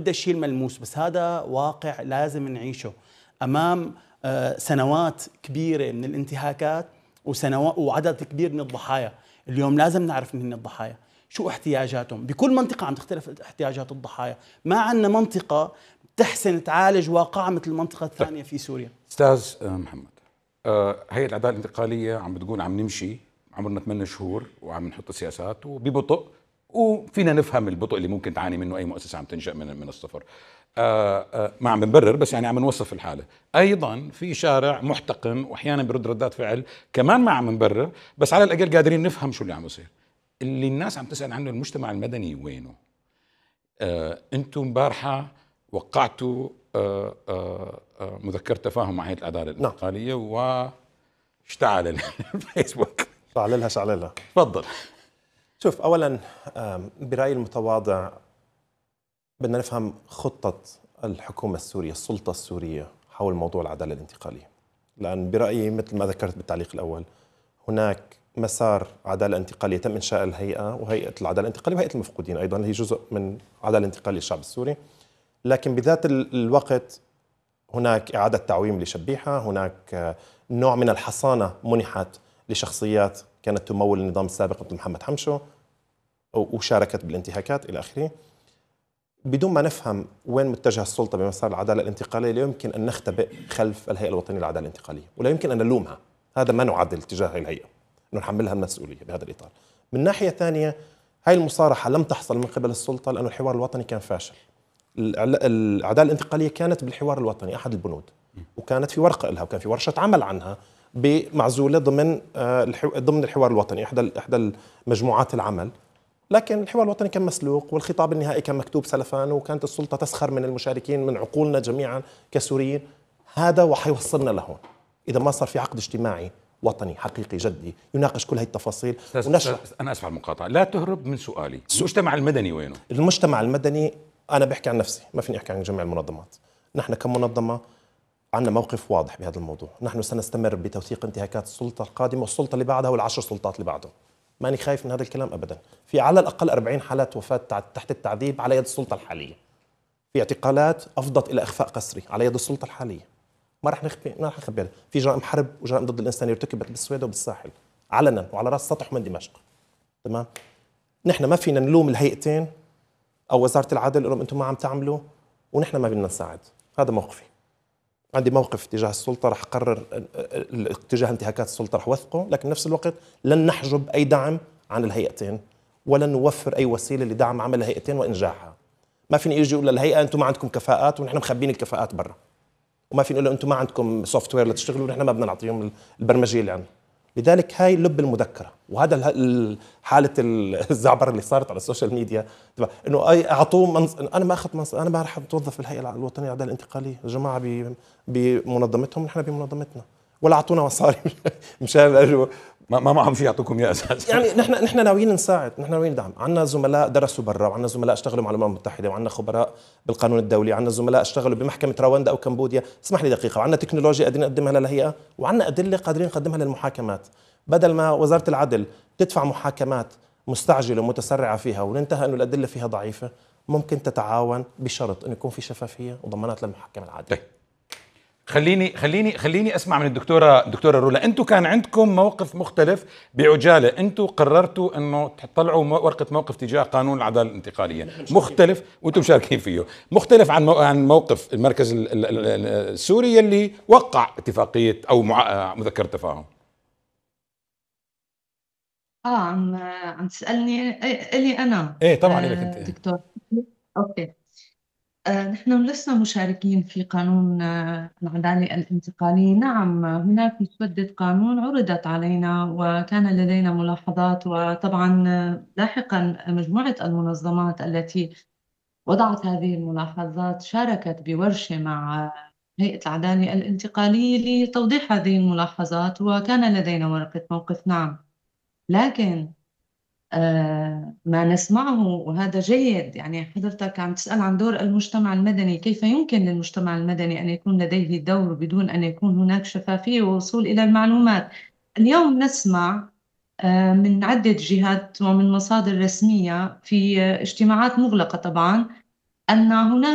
بدها الشيء الملموس، بس هذا واقع لازم نعيشه أمام سنوات كبيرة من الانتهاكات وعدد كبير من الضحايا. اليوم لازم نعرف من الضحايا شو احتياجاتهم. بكل منطقة عم تختلف احتياجات الضحايا، ما عندنا منطقة تحسن تعالج واقعها مثل المنطقة الثانية في سوريا. أستاذ محمد، هيئة العدالة الانتقالية عم بتقول عم نمشي عمرنا 8 شهور وعم نحط السياسات وببطء، وفينا نفهم البطء اللي ممكن تعاني منه أي مؤسسة عم تنشأ من الصفر. ما عم بنبرر، بس يعني عم نوصف الحالة. أيضا في شارع محتقن وأحيانا برد ردات فعل، كمان ما عم نبرر، بس على الأقل قادرين نفهم شو اللي عم يصير. اللي الناس عم تسأل عنه المجتمع المدني وينه؟ أنتم امبارحة وقعتوا مذكرة تفاهم مع هيئة العدالة الانتقالية واشتعل الفيسبوك. شعللها. تفضل. شوف، أولا برأيي المتواضع بدنا نفهم خطة الحكومة السورية، السلطة السورية حول موضوع العدالة الانتقالية. لأن برأيي مثل ما ذكرت بالتعليق الأول، هناك مسار عدالة انتقالية تم إنشاء الهيئة، وهيئة العدالة الانتقالية وهيئة المفقودين أيضا هي جزء من عدالة الانتقالية للشعب السوري. لكن بذات الوقت هناك إعادة تعويم لشبيحة، هناك نوع من الحصانة منحت لشخصيات كانت تمول النظام السابق مثل محمد حمشو وشاركت بالانتهاكات إلى آخره. بدون ما نفهم وين متجهة السلطة بمسار العدالة الانتقالية لا يمكن أن نختبئ خلف الهيئة الوطنية للعدالة الانتقالية، ولا يمكن أن نلومها. هذا ما نعدل تجاه هذه الهيئة، أنه نحملها المسؤولية بهذا الإطار. من ناحية ثانية، هاي المصارحة لم تحصل من قبل السلطة لأن الحوار الوطني كان فاشل. العدالة الانتقالية كانت بالحوار الوطني أحد البنود، وكانت في ورقة لها وكان في ورشة عمل عنها بمعزولة ضمن الحوار الوطني، إحدى المجموعات العمل. لكن الحوار الوطني كان مسلوق، والخطاب النهائي كان مكتوب سلفان، وكانت السلطة تسخر من المشاركين من عقولنا جميعا كسوريين. هذا وحيوصلنا لهون إذا ما صار في عقد اجتماعي وطني حقيقي جدي يناقش كل هاي التفاصيل ونشرح. أنا أسف على المقاطعة، لا تهرب من سؤالي. المجتمع المدني وينه؟ المجتمع المدني، أنا بحكي عن نفسي، ما فيني أحكي عن جميع المنظمات. نحن كمنظمة عندنا موقف واضح بهذا الموضوع. نحن سنستمر بتوثيق انتهاكات السلطة القادمة والسلطة اللي بعدها والعشر سلطات اللي بعده. ماني خايف من هذا الكلام أبدا. في على الأقل 40 حالات وفاة تحت التعذيب على يد السلطة الحالية. في اعتقالات أفضت إلى إخفاء قسري على يد السلطة الحالية. ما رح نخبي. في جرائم حرب وجرائم ضد الإنسان ارتكبت بالسويدة وبالساحل علنا وعلى رأس سطح من دمشق. تمام. نحن ما فينا نلوم الهيئتين أو وزارة العدل لهم أنتم ما عم تعملوا ونحن ما بدنا نساعد. هذا موقفي. عندي موقف تجاه السلطة، رح أقرر اتجاه انتهاكات السلطة رح وثقه، لكن نفس الوقت لن نحجب أي دعم عن الهيئتين ولن نوفر أي وسيلة لدعم عمل الهيئتين وإنجاحها. ما فيني يجي يقول للهيئة أنتم ما عندكم كفاءات ونحن مخبين الكفاءات برا، وما فيني نقول أنتم ما عندكم سوفت وير لتشتغلوا ونحن ما بدنا نعطيهم البرمجية اللي عندنا. لذلك هاي لب المذكرة، وهذا حالة الزعبرة اللي صارت على السوشيال ميديا انه اعطوه انا ما اخذت منصب، انا ما راح اتوظف بالهيئة الوطنية للعدالة الانتقالية. الجماعة بمنظمتهم نحن بمنظمتنا، ولا اعطونا مصاري مشان ما معهم شيء يعطوكم اياه اساسا. يعني نحن ناويين نساعد، نحن ناويين ندعم. عندنا زملاء درسوا برا، وعندنا زملاء اشتغلوا مع الامم المتحده، وعندنا خبراء بالقانون الدولي، عندنا زملاء اشتغلوا بمحكمه رواندا او كمبوديا. اسمح لي دقيقه، وعندنا تكنولوجيا قادرين نقدمها للهيئه، وعندنا ادله قادرين نقدمها للمحاكمات. بدل ما وزاره العدل تدفع محاكمات مستعجله ومتسرعه فيها وننتهى انه الادله فيها ضعيفه، ممكن تتعاون بشرط انه يكون في شفافيه وضمانات للمحكمه العادله. طيب. خليني اسمع من الدكتوره رولا. انتم كان عندكم موقف مختلف بعجاله، انتم قررتوا انه تطلعوا ورقه موقف تجاه قانون العداله الانتقاليه مختلف، وانتم مشاركين فيه، مختلف عن موقف المركز السوري اللي وقع اتفاقيه او مذكره تفاهم. عم تسالني الي انا؟ ايه طبعا لك انت دكتور. اوكي. نحن لسنا مشاركين في قانون العدالة الانتقالية. نعم، هناك مسودة قانون عرضت علينا وكان لدينا ملاحظات، وطبعا لاحقا مجموعة المنظمات التي وضعت هذه الملاحظات شاركت بورشة مع هيئة العدالة الانتقالية لتوضيح هذه الملاحظات، وكان لدينا ورقة موقف. نعم، لكن ما نسمعه وهذا جيد. يعني حضرتك عم تسأل عن دور المجتمع المدني، كيف يمكن للمجتمع المدني أن يكون لديه دور بدون أن يكون هناك شفافية ووصول إلى المعلومات. اليوم نسمع من عدة جهات ومن مصادر رسمية في اجتماعات مغلقة طبعا أن هناك